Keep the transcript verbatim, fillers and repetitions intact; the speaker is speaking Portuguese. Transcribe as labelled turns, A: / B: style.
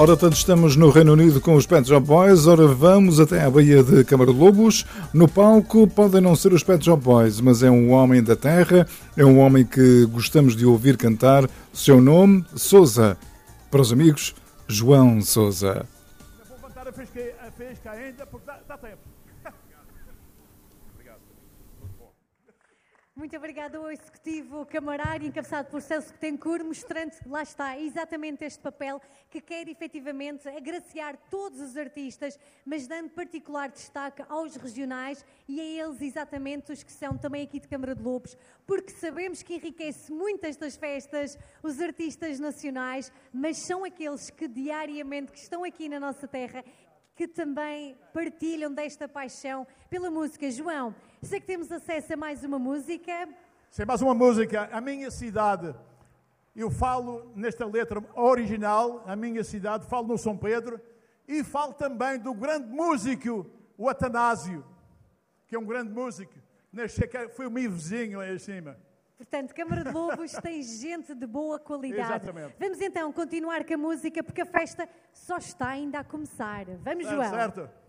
A: Ora, tanto estamos no Reino Unido com os Pet Shop Boys, ora vamos até à Baía de Câmara de Lobos. No palco podem não ser os Pet Shop Boys, mas é um homem da terra, é um homem que gostamos de ouvir cantar. Seu nome, Sousa. Para os amigos, João Sousa.
B: Vou levantar a fisca, a fisca ainda, porque dá, dá tempo.
C: Muito obrigada ao Executivo Camarário, encabeçado por Celso Betancourt, mostrando, lá está, exatamente este papel que quer efetivamente agraciar todos os artistas, mas dando particular destaque aos regionais e a eles exatamente os que são também aqui de Câmara de Lobos, porque sabemos que enriquece muito estas festas os artistas nacionais, mas são aqueles que diariamente que estão aqui na nossa terra que também partilham desta paixão pela música. João, sei que temos acesso a mais uma música.
B: Sei mais uma música. A minha cidade, eu falo nesta letra original, a minha cidade, falo no São Pedro, e falo também do grande músico, o Atanásio, que é um grande músico. Foi o meu vizinho lá em cima.
C: Portanto, Câmara de Lobos tem gente de boa qualidade.
B: Exatamente.
C: Vamos então continuar com a música, porque a festa só está ainda a começar. Vamos, João.
B: Certo.